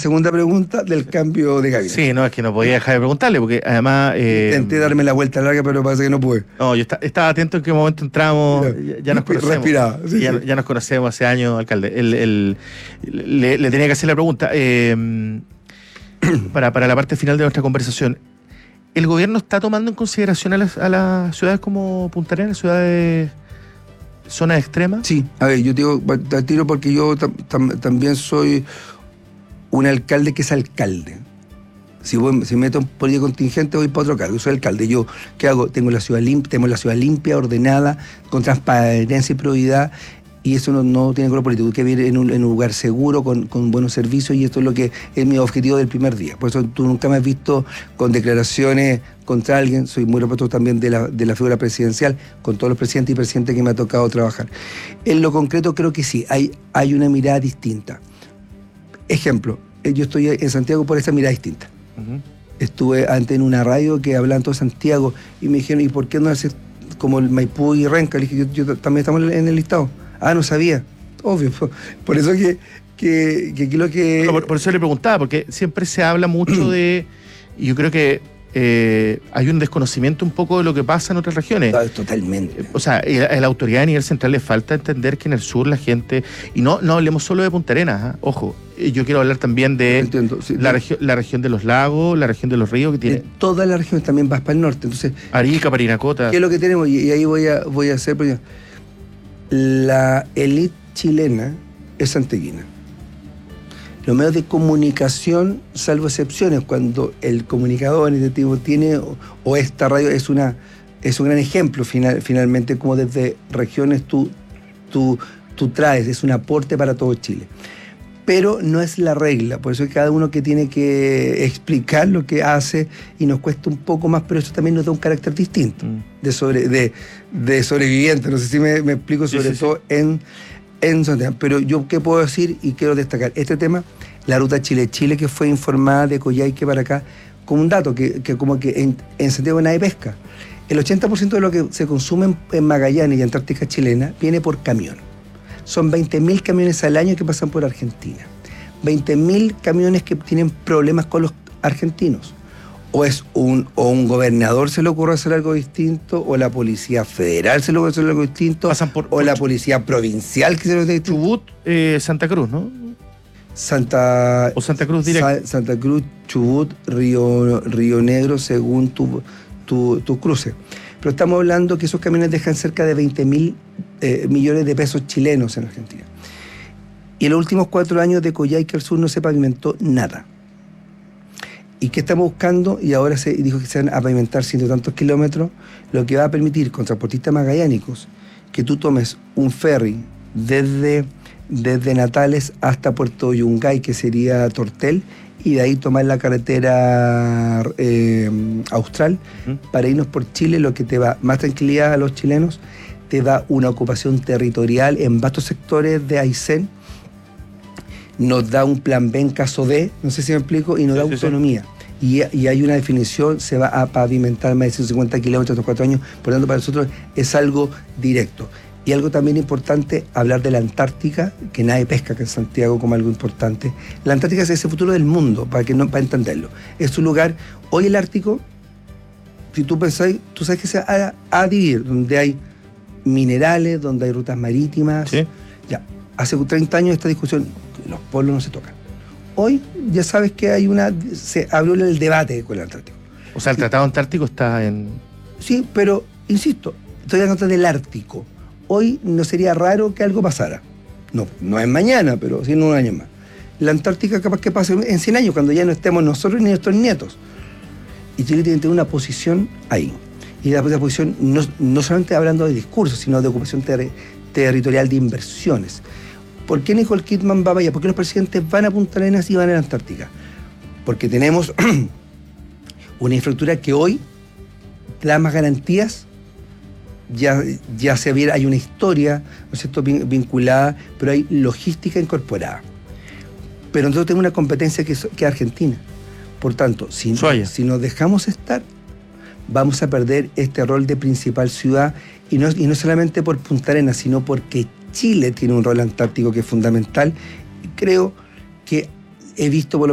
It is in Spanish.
segunda pregunta del cambio de gabinete. Sí, no, es que no podía dejar de preguntarle, porque además... Intenté darme la vuelta larga, pero parece que no pude. No, yo estaba atento en qué momento entramos, ya nos conocemos. Respiraba. Sí, ya nos conocemos hace años, alcalde. Le tenía que hacer la pregunta. Para la parte final de nuestra conversación, ¿el gobierno está tomando en consideración a las ciudades como Punta Arenas, ciudades, zonas extremas? Sí, a ver, yo te digo, te tiro porque yo también soy un alcalde que es alcalde. Si me meto en política contingente, voy para otro cargo. Yo soy alcalde. Yo, ¿qué hago? Tenemos la ciudad limpia, ordenada, con transparencia y probidad. Y eso no tiene color político. Hay que vivir en un lugar seguro, con buenos servicios, y esto es lo que es mi objetivo del primer día. Por eso tú nunca me has visto con declaraciones contra alguien. Soy muy respetuoso también de la figura presidencial, con todos los presidentes y presidentes que me ha tocado trabajar. En lo concreto creo que sí, hay una mirada distinta. Ejemplo, yo estoy en Santiago por esa mirada distinta. Uh-huh. Estuve antes en una radio que hablaban todo Santiago y me dijeron, ¿y por qué no haces como el Maipú y Renca? Le dije, yo también estamos en el listado. Ah, no sabía. Obvio. Por eso que aquí lo que... Por eso le preguntaba, porque siempre se habla mucho de... Y yo creo que hay un desconocimiento un poco de lo que pasa en otras regiones. Totalmente. O sea, a la autoridad a nivel central le falta entender que en el sur la gente... Y no hablemos solo de Punta Arenas, ¿eh? Ojo, yo quiero hablar también de sí, la región de los lagos, la región de los ríos que tiene... En todas las regiones también vas para el norte. Entonces, Arica, Parinacota... ¿Qué es lo que tenemos? Y ahí voy a hacer... La élite chilena es santiaguina. Los medios de comunicación, salvo excepciones, cuando el comunicador en este tipo tiene, o esta radio es un gran ejemplo finalmente, como desde regiones tú traes, es un aporte para todo Chile. Pero no es la regla, por eso es cada uno que tiene que explicar lo que hace y nos cuesta un poco más, pero eso también nos da un carácter distinto de sobreviviente. No sé si me explico, sobre todo en Santiago. Pero yo qué puedo decir y quiero destacar este tema, la ruta Chile-Chile, que fue informada de Coyhaique para acá, como un dato, que como que en Santiago nadie pesca. El 80% de lo que se consume en Magallanes y Antártica chilena viene por camión. Son 20.000 camiones al año que pasan por Argentina. 20.000 camiones que tienen problemas con los argentinos. O un gobernador se le ocurre hacer algo distinto, o la Policía Federal se le ocurre hacer algo distinto, o la Policía Provincial que se le ocurre distinto. Chubut, Santa Cruz, ¿no? Santa Cruz directo. Santa Cruz, Chubut, Río Negro, según tu cruce. Pero estamos hablando que esos camiones dejan cerca de 20.000 millones de pesos chilenos en Argentina. Y en los últimos 4 años de Coyhaique al sur no se pavimentó nada. ¿Y qué estamos buscando? Y ahora se dijo que se van a pavimentar 100 y tantos kilómetros, lo que va a permitir con transportistas magallánicos que tú tomes un ferry desde Natales hasta Puerto Yungay, que sería Tortel, y de ahí tomar la carretera austral para irnos por Chile, lo que te da más tranquilidad a los chilenos, te da una ocupación territorial en vastos sectores de Aysén, nos da un plan B en caso de, no sé si me explico, y nos da autonomía. Y hay una definición, se va a pavimentar más de 150 kilómetros en estos 4 años, por lo tanto para nosotros es algo directo. Y algo también importante, hablar de la Antártica, que nadie pesca acá en Santiago como algo importante. La Antártica es ese futuro del mundo, para entenderlo. Es un lugar, hoy el Ártico, si tú pensáis, tú sabes que se va a dividir, donde hay minerales, donde hay rutas marítimas. ¿Sí? Ya, hace 30 años esta discusión, los polos no se tocan. Hoy ya sabes que se abrió el debate con el Antártico. O sea, el Tratado Antártico está en... Sí, pero, insisto, estoy hablando del Ártico. Hoy no sería raro que algo pasara. No es mañana, pero sí en 1 año más. La Antártica capaz que pase en 100 años, cuando ya no estemos nosotros ni nuestros nietos. Y Chile tiene que tener una posición ahí. Y la posición no solamente hablando de discursos, sino de ocupación territorial de inversiones. ¿Por qué Nicole Kidman va para allá? ¿Por qué los presidentes van a Punta Arenas y van a la Antártica? Porque tenemos una infraestructura que hoy da más garantías. Ya se viera, hay una historia, ¿no es cierto?, vinculada, pero hay logística incorporada. Pero nosotros tenemos una competencia que es Argentina. Por tanto, si nos dejamos estar, vamos a perder este rol de principal ciudad, y no solamente por Punta Arenas, sino porque Chile tiene un rol antártico que es fundamental. Y creo que he visto por lo